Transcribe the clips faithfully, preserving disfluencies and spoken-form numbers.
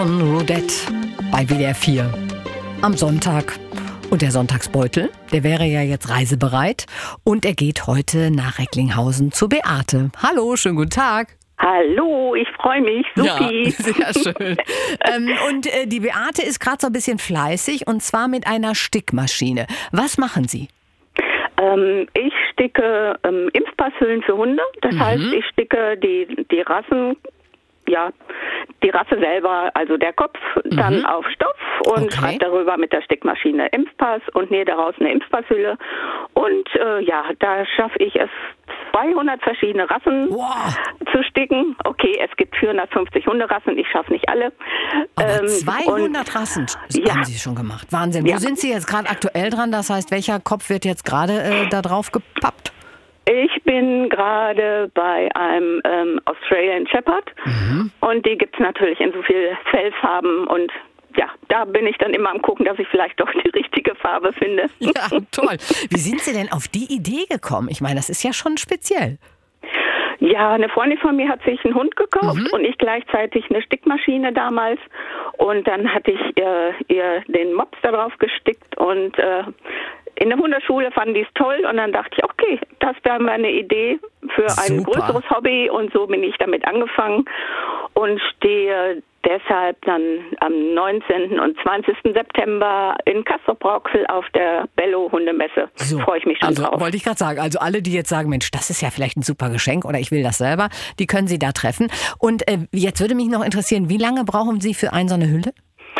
Roulette bei W D R vier am Sonntag. Und der Sonntagsbeutel, der wäre ja jetzt reisebereit. Und er geht heute nach Recklinghausen zu Beate. Hallo, schönen guten Tag. Hallo, ich freue mich, Supi. Ja, sehr schön. ähm, und äh, die Beate ist gerade so ein bisschen fleißig und zwar mit einer Stickmaschine. Was machen Sie? Ähm, ich sticke ähm, Impfpasshüllen für Hunde. Das Mhm. heißt, ich sticke die, die Rassen, ja, die Rasse selber, also der Kopf, Mhm. dann auf Stoff und Okay. schreibe darüber mit der Stickmaschine Impfpass und nähe daraus eine Impfpasshülle. Und äh, ja, da schaffe ich es, zweihundert verschiedene Rassen Wow. zu sticken. Okay, es gibt vierhundertfünfzig Hunderassen, ich schaffe nicht alle. Aber Ähm, zweihundert und- Rassen Ja. haben Sie schon gemacht. Wahnsinn. Ja. Wo sind Sie jetzt gerade aktuell dran? Das heißt, welcher Kopf wird jetzt gerade äh, da drauf gepappt? Ich bin gerade bei einem ähm, Australian Shepherd Mhm. und die gibt's natürlich in so viel Fellfarben und ja, da bin ich dann immer am gucken, dass ich vielleicht doch die richtige Farbe finde. Ja, toll. Wie sind Sie denn auf die Idee gekommen? Ich meine, das ist ja schon speziell. Ja, eine Freundin von mir hat sich einen Hund gekauft Mhm. und ich gleichzeitig eine Stickmaschine damals und dann hatte ich ihr, ihr den Mops da drauf gestickt und äh, in der Hundeschule fanden die es toll und dann dachte ich, okay, das wäre meine Idee für ein Super. größeres Hobby und so bin ich damit angefangen und stehe deshalb dann am neunzehnten und zwanzigsten September in Castrop-Rauxel auf der Bello-Hundemesse. So, Freue ich mich schon also drauf. wollte ich gerade sagen, also alle, die jetzt sagen, Mensch, das ist ja vielleicht ein super Geschenk oder ich will das selber, die können Sie da treffen. Und äh, jetzt würde mich noch interessieren, wie lange brauchen Sie für eine so eine Hülle?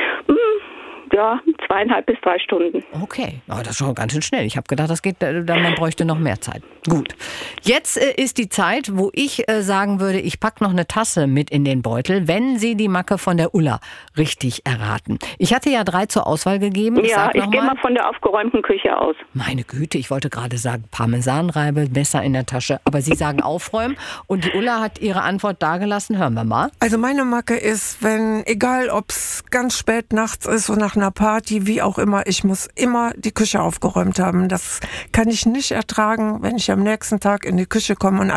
Ja, zweieinhalb bis drei Stunden. Okay, oh, das ist schon ganz schön schnell. Ich habe gedacht, das geht, äh, dann man bräuchte noch mehr Zeit. Gut, jetzt äh, ist die Zeit, wo ich äh, sagen würde, ich packe noch eine Tasse mit in den Beutel, wenn Sie die Macke von der Ulla richtig erraten. Ich hatte ja drei zur Auswahl gegeben. Ich Ja, sag ich noch gehe mal. mal von der aufgeräumten Küche aus. Meine Güte, ich wollte gerade sagen Parmesanreibe, Messer in der Tasche. Aber Sie sagen aufräumen und die Ulla hat ihre Antwort dagelassen. Hören wir mal. Also meine Macke ist, wenn, egal ob es ganz spät nachts ist oder nach einer Party, wie auch immer, ich muss immer die Küche aufgeräumt haben. Das kann ich nicht ertragen, wenn ich am nächsten Tag in die Küche komme und